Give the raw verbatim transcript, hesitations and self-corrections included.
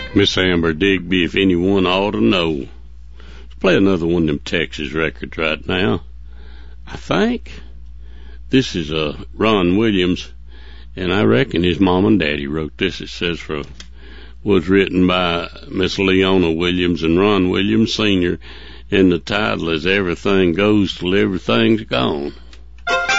Miss Amber Digby, If Anyone Ought to Know. Let's play another one of them Texas records right now. I think this is uh, Ron Williams, and I reckon his mom and daddy wrote this. It says for was written by Miss Leona Williams and Ron Williams Senior, and the title is Everything Goes Till Everything's Gone.